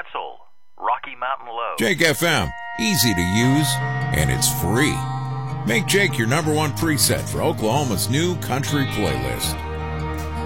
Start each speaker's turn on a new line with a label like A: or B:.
A: Wetzel, Rocky Mountain Low.
B: Jake FM, easy to use, and it's free. Make Jake your number one preset for Oklahoma's new country playlist.